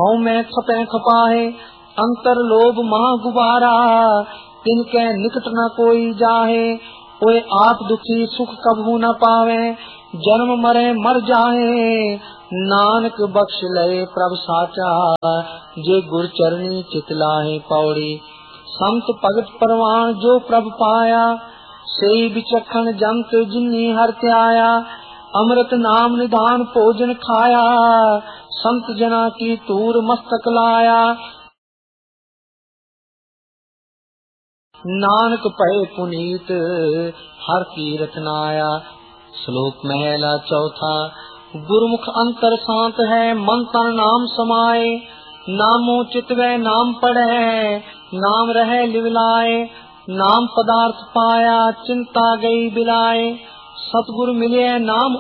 हौ में खपे खपाहे, अंतर लोभ महा गुबारा, तिनके निकट न कोई जाहे, ओए आप दुखी सुख कबहू न पावे, जन्म मरे मर जाए, नानक बख्श लय प्रभ साचा, जे गुर चरणी चितलाहे पौड़ी। संत भगत परवान जो प्रभ पाया, सेई बिचखन जंत जिन्नी हर त्याया, अमृत नाम निधान भोजन खाया, संत जना की तूर मस्तक लाया, नानक भय पुनीत हर कीरत नाया। श्लोक महला चौथा। गुरुमुख अंतर शांत है, मन तन नाम समाये, नामो चितवे नाम पढ़े, नाम रहे लिवलाए, नाम पदार्थ पाया चिंता गई बिलाए, सतगुरु मिले नाम